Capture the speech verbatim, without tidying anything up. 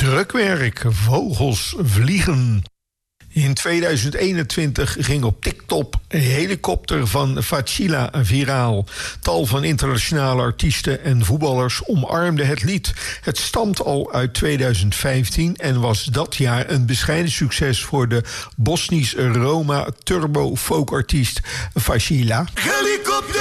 Drukwerk, vogels vliegen. In tweeduizend eenentwintig ging op TikTok een helikopter van Facila viraal. Tal van internationale artiesten en voetballers omarmden het lied. Het stamt al uit tweeduizend vijftien en was dat jaar een bescheiden succes voor de Bosnisch-Roma turbo-folkartiest Facila. Helikopter!